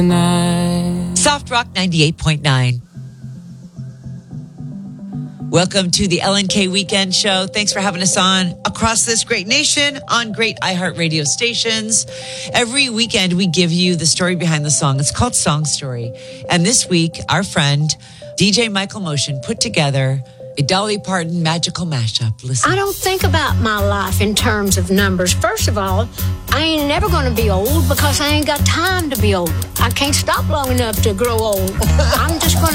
Soft Rock 98.9. Welcome to the LNK Weekend Show. Thanks for having us on across this great nation on great iHeartRadio stations. Every weekend, we give you the story behind the song. It's called Song Story. And this week, our friend, DJ Michael Motion, put together a Dolly Parton magical mashup. Listen. I don't think about my life in terms of numbers. First of all, I ain't never going to be old because I ain't got time to be old. I can't stop long enough to grow old. I'm just going to